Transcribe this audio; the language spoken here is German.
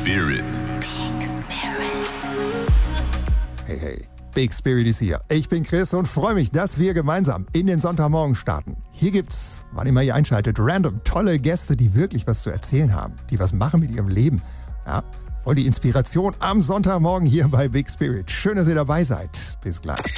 Spirit. Big Spirit. Hey, hey, Big Spirit ist hier. Ich bin Chris und freue mich, dass wir gemeinsam in den Sonntagmorgen starten. Hier gibt's, wann immer ihr einschaltet, random tolle Gäste, die wirklich was zu erzählen haben, die was machen mit ihrem Leben. Ja, voll die Inspiration am Sonntagmorgen hier bei Big Spirit. Schön, dass ihr dabei seid. Bis gleich.